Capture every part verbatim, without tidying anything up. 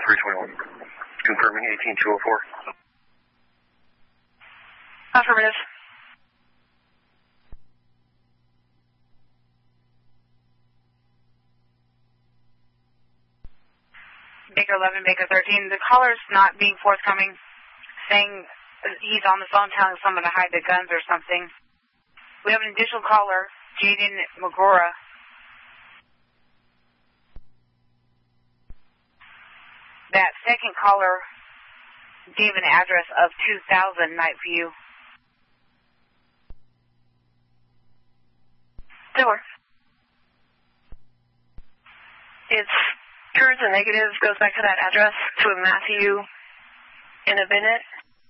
three twenty-one. Confirming eighteen two oh four. Affirmative. Baker eleven, Baker thirteen. The caller's not being forthcoming, saying he's on the phone telling someone to hide the guns or something. We have an additional caller, Jaden Magora. That second caller gave an address of two thousand Nightview. Door. It's truth and negative goes back to that address to a Matthew and a Bennett.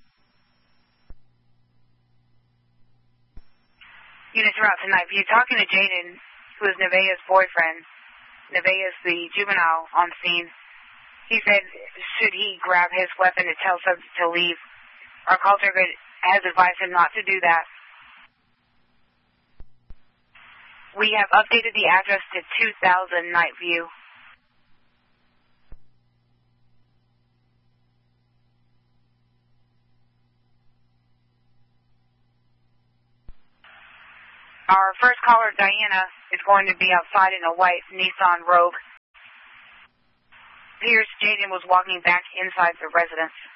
Units are out to Nightview. Talking to Jaden, who is Nevaeh's boyfriend. Nevaeh's the juvenile on scene. He said, should he grab his weapon to tell subject to leave? Our call trigger has advised him not to do that. We have updated the address to two thousand Nightview. Our first caller, Diana, is going to be outside in a white Nissan Rogue. Pierce Jaden was walking back inside the residence.